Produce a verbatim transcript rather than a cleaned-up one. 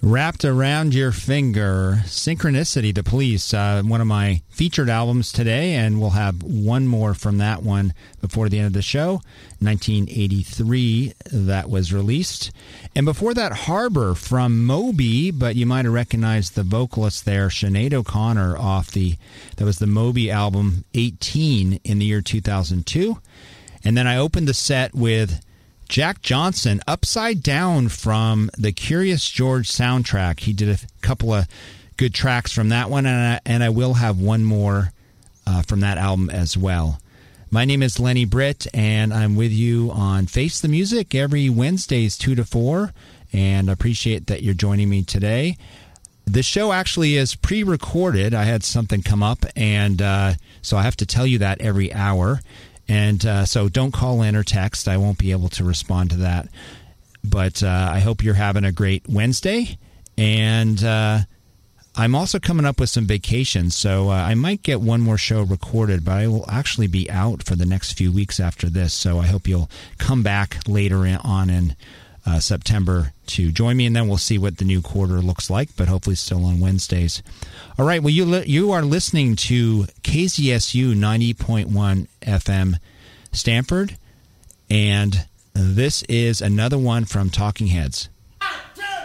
Wrapped Around Your Finger, Synchronicity, The Police, uh, one of my featured albums today, and we'll have one more from that one before the end of the show. nineteen eighty-three, that was released. And before that, Harbor from Moby, but you might have recognized the vocalist there, Sinead O'Connor, off the, that was the Moby album eighteen in the year two thousand two. And then I opened the set with Jack Johnson, Upside Down, from the Curious George soundtrack. He did a couple of good tracks from that one, and I, and I will have one more uh, from that album as well. My name is Lenny Britt, and I'm with you on Face the Music every Wednesdays, two to four, and I appreciate that you're joining me today. The show actually is pre-recorded. I had something come up, and uh, so I have to tell you that every hour. And uh, so don't call in or text. I won't be able to respond to that. But uh, I hope you're having a great Wednesday. And uh, I'm also coming up with some vacations. So uh, I might get one more show recorded, but I will actually be out for the next few weeks after this. So I hope you'll come back later on in uh, September to join me. And then we'll see what the new quarter looks like, but hopefully still on Wednesdays. All right, well, you li- you are listening to K Z S U ninety point one F M Stanford, and this is another one from Talking Heads.